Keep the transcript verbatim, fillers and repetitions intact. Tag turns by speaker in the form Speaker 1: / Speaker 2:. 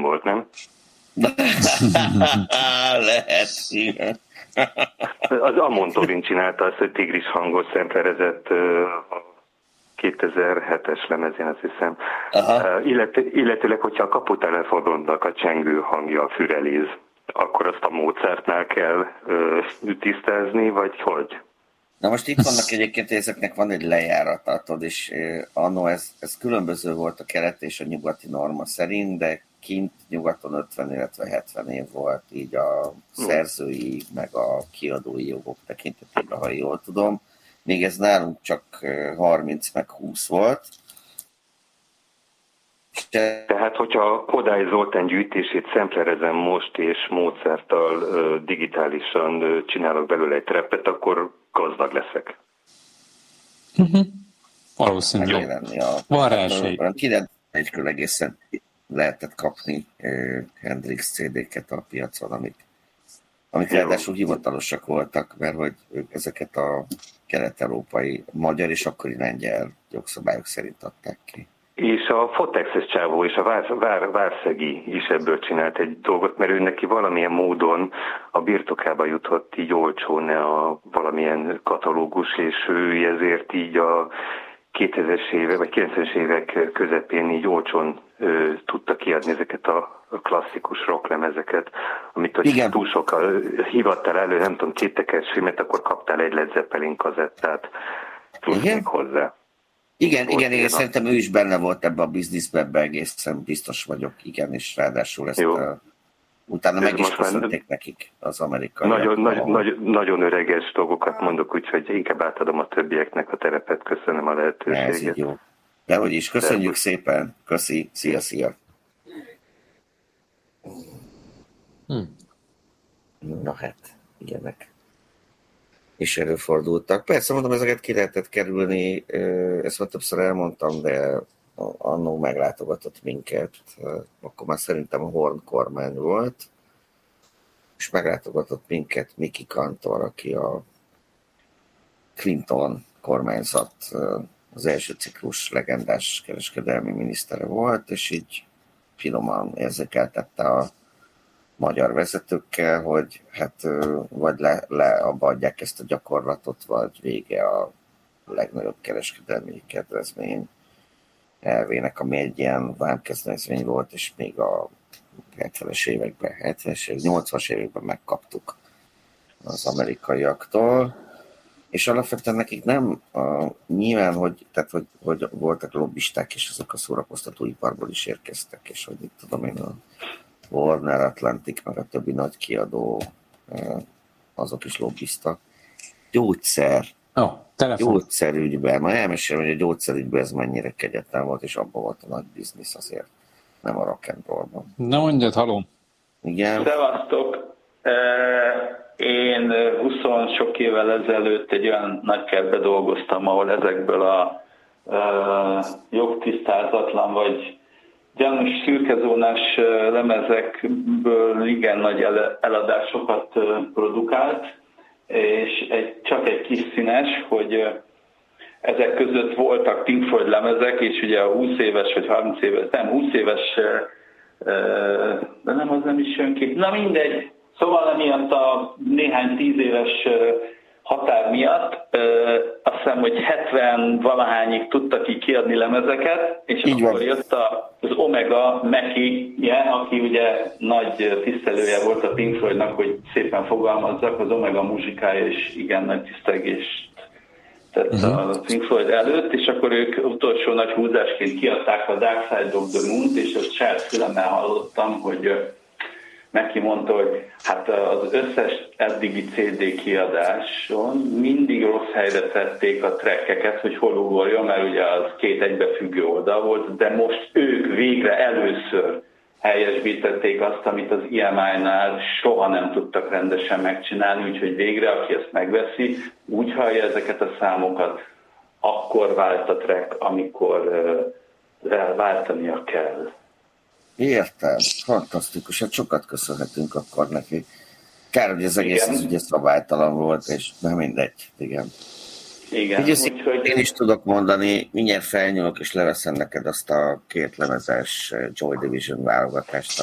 Speaker 1: volt, nem?
Speaker 2: Lehet, igen.
Speaker 1: Az Amon Tobin csinálta azt, hogy tigris hangot szemplerezett a kétezer-hetes lemezén, azt hiszem. Illet, illetőleg, hogyha a kaputelefonodnak a csengő hangja füreléz, akkor azt a Mozartnál kell ö, tisztázni, vagy hogy?
Speaker 2: Na most itt vannak egyébként, ezeknek van egy lejáratátod, és eh, annó ez, ez különböző volt a kelet és a nyugati norma szerint, de kint nyugaton ötven, illetve hetven év volt így a szerzői, meg a kiadói jogok tekintetében, ha jól tudom. Még ez nálunk csak harminc meg húsz volt.
Speaker 1: Tehát, hogyha Kodály Zoltán gyűjtését szemplerezem most, és Mozarttal uh, digitálisan uh, csinálok belőle egy trappet, akkor gazdag leszek.
Speaker 3: Uh-huh. Valószínűleg. Van rá esély.
Speaker 2: kilencvenegykor egészen lehetett kapni uh, Hendrix cé dé-ket a piacon, amik, amik ráadásul hivatalosak voltak, mert hogy ők ezeket a kelet-európai, magyar és akkori lengyel jogszabályok szerint adták ki.
Speaker 1: És a Fotexes csávó és a Vár, Vár, Várszegi is ebből csinált egy dolgot, mert ő neki valamilyen módon a birtokába jutott így olcsón a valamilyen katalógus, és ő ezért így a kétezres évek, vagy kilencvenes évek közepén így olcsón ö, tudta kiadni ezeket a klasszikus rocklemezeket, amit hogy túl sokkal hívattál elő, nem tudom, két tekercs filmet, akkor kaptál egy Led Zeppelin kazettát, plusz még hozzá.
Speaker 2: Igen, igen, igen, szerintem ő is benne volt ebbe a bizniszbe, ebbe egészen biztos vagyok, igen, és ráadásul ezt a, utána meg is köszönték nekik az amerikai.
Speaker 1: Nagyon, nagy, nagy, nagyon öreges dolgokat mondok, úgyhogy inkább átadom a többieknek a terepet, köszönöm a lehetőséget.
Speaker 2: Ez így jó. De hogy is, köszönjük de. Szépen, köszi, szia, szia. Hmm. Na hát, ilyenek. És előfordultak. Persze mondom, ezeket ki lehetett kerülni, ezt már többször elmondtam, de annó meglátogatott minket, akkor már szerintem a Horn kormány volt, és meglátogatott minket Miki Kantor, aki a Clinton kormányzat az első ciklus legendás kereskedelmi minisztere volt, és így finoman érzékeltette a magyar vezetőkkel, hogy hát vagy le, leabadják ezt a gyakorlatot, vagy vége a legnagyobb kereskedelmi kedvezmény elvének, ami egy ilyen vámkedvezmény volt, és még a hetvenes években, hetvenes években, nyolcvanas években megkaptuk az amerikaiaktól, és alapvetően nekik nem, a, nyilván, hogy, tehát, hogy, hogy voltak lobbisták, és ezek a szórakoztatóiparból is érkeztek, és hogy itt tudom én, a Warner, Atlantic, meg a többi nagy kiadó, azok is lobbiztak. Gyógyszer,
Speaker 3: oh,
Speaker 2: gyógyszerügyben, ma elmesélem, hogy a gyógyszerügyben ez mennyire kegyetlen volt, és abban volt a nagy biznisz azért, nem a rock and rollban.
Speaker 3: Na mondjad, haló!
Speaker 2: Igen.
Speaker 4: Szevasztok! Én húsz sok évvel ezelőtt egy olyan nagykertben dolgoztam, ahol ezekből a jogtisztázatlan vagy gyanús szürkezónás lemezekből igen nagy eladásokat produkált, és egy, csak egy kis színes, hogy ezek között voltak Pink Floyd lemezek, és ugye a húsz éves vagy harminc éves, nem húsz éves, de nem, az nem is jön ki. Na mindegy, szóval emiatt a néhány tíz éves határ miatt, azt hiszem, hogy hetven valahányig tudtak így kiadni lemezeket, és így akkor van. Jött az Omega Mackie-je, aki ugye nagy tisztelője volt a Pink Floydnak, hogy szépen fogalmazzak, az Omega muzsikája is igen nagy tisztelgést tett uh-huh. a Pink Floyd előtt, és akkor ők utolsó nagy húzásként kiadták a Dark Side of the Moon-t, és azt saját fülemmel hallottam, hogy Mackie mondta, hogy hát az összes eddigi cé dé kiadáson mindig rossz helyre tették a trackeket, hogy hol ugorjon, mert ugye az két egybefüggő oldal volt, de most ők végre először helyesbítették azt, amit az i em i-nál soha nem tudtak rendesen megcsinálni, úgyhogy végre, aki ezt megveszi, úgy hallja ezeket a számokat, akkor vált a track, amikor uh, váltania kell.
Speaker 2: Értem, fantasztikus, hát sokat köszönhetünk akkor neki. Kár, hogy az egész az ugye szabálytalan volt, és nem mindegy, igen.
Speaker 4: Igen.
Speaker 2: Úgyhogy én is tudok mondani, mindjárt felnyúlok, és leveszem neked azt a két lemezes Joy Division válogatást,